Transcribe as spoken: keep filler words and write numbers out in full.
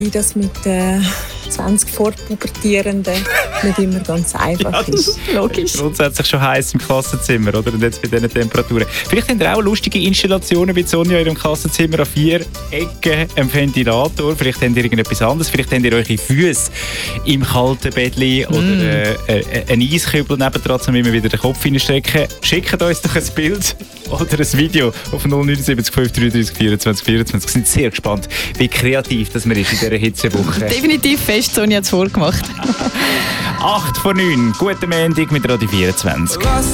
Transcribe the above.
Wie das mit äh, zwanzig Vorpubertierenden nicht immer ganz einfach Ja, das ist. Logisch. Grundsätzlich schon heiß im Klassenzimmer, oder? Und jetzt bei diesen Temperaturen. Vielleicht haben ihr auch lustige Installationen wie Sonja in ihrem Klassenzimmer an vier Ecken, einem Ventilator. Vielleicht habt ihr irgendetwas anderes. Vielleicht habt ihr eure Füße im kalten Bettchen mm. oder äh, äh, einen Eiskübel nebendran, um immer wieder den Kopf reinstecken. Schickt uns doch ein Bild oder ein Video auf null neun sieben fünf drei drei vierundzwanzig vierundzwanzig. Wir sind sehr gespannt, wie kreativ das wir ist in dieser Hitzewoche. Definitiv fest, Sonja hat es vorgemacht. acht vor neun, guten Montag mit Radio vierundzwanzig.